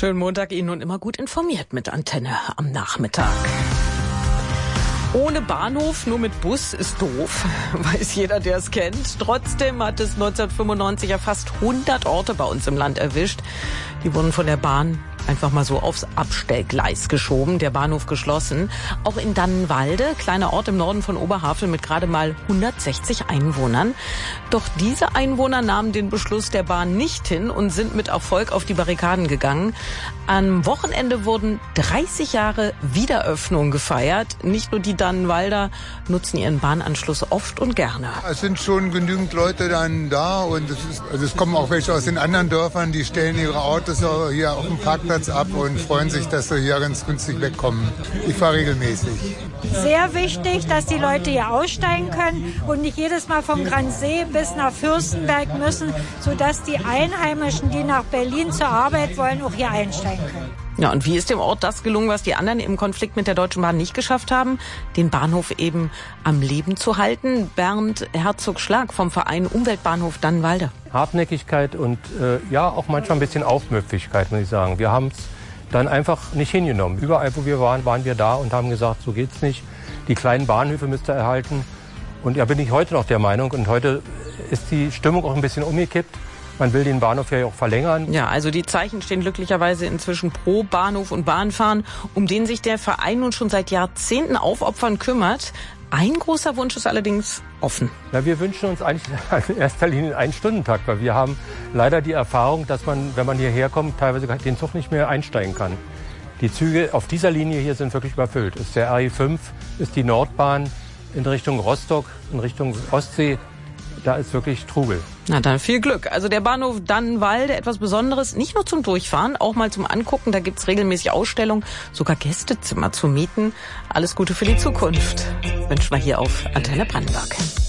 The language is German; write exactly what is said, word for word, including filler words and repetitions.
Schönen Montag Ihnen und immer gut informiert mit Antenne am Nachmittag. Ohne Bahnhof, nur mit Bus ist doof, weiß jeder, der es kennt. Trotzdem hat es neunzehnhundertfünfundneunzig ja fast hundert Orte bei uns im Land erwischt. Die wurden von der Bahn einfach mal so aufs Abstellgleis geschoben, der Bahnhof geschlossen. Auch in Dannenwalde, kleiner Ort im Norden von Oberhavel mit gerade mal hundertsechzig Einwohnern. Doch diese Einwohner nahmen den Beschluss der Bahn nicht hin und sind mit Erfolg auf die Barrikaden gegangen. Am Wochenende wurden dreißig Jahre Wiederöffnung gefeiert. Nicht nur die Dannenwalder nutzen ihren Bahnanschluss oft und gerne. Es sind schon genügend Leute dann da und es, ist, also es kommen auch welche aus den anderen Dörfern, die stellen ihre Autos hier auf dem Parkplatz ab und freuen sich, dass sie hier ganz günstig wegkommen. Ich fahre regelmäßig. Sehr wichtig, dass die Leute hier aussteigen können und nicht jedes Mal vom Gransee bis nach Fürstenberg müssen, sodass die Einheimischen, die nach Berlin zur Arbeit wollen, auch hier einsteigen können. Ja, und wie ist dem Ort das gelungen, was die anderen im Konflikt mit der Deutschen Bahn nicht geschafft haben? Den Bahnhof eben am Leben zu halten. Bernd Herzog-Schlag vom Verein Umweltbahnhof Dannenwalde. Hartnäckigkeit und äh, ja auch manchmal ein bisschen Aufmüpfigkeit, muss ich sagen. Wir haben es dann einfach nicht hingenommen. Überall, wo wir waren, waren wir da und haben gesagt, so geht's nicht. Die kleinen Bahnhöfe müsst ihr erhalten. Und ja, bin ich heute noch der Meinung. Und heute ist die Stimmung auch ein bisschen umgekippt. Man will den Bahnhof ja auch verlängern. Ja, also die Zeichen stehen glücklicherweise inzwischen pro Bahnhof und Bahnfahren, um den sich der Verein nun schon seit Jahrzehnten aufopfern kümmert. Ein großer Wunsch ist allerdings offen. Ja, wir wünschen uns eigentlich in erster Linie einen Stundentakt, weil wir haben leider die Erfahrung, dass man, wenn man hierher kommt, teilweise den Zug nicht mehr einsteigen kann. Die Züge auf dieser Linie hier sind wirklich überfüllt. Ist der R E fünf, ist die Nordbahn in Richtung Rostock, in Richtung Ostsee. Da ist wirklich Trubel. Na dann viel Glück. Also der Bahnhof Dannenwalde, etwas Besonderes, nicht nur zum Durchfahren, auch mal zum Angucken. Da gibt's regelmäßig Ausstellungen, sogar Gästezimmer zu mieten. Alles Gute für die Zukunft wünschen wir hier auf Antenne Brandenburg.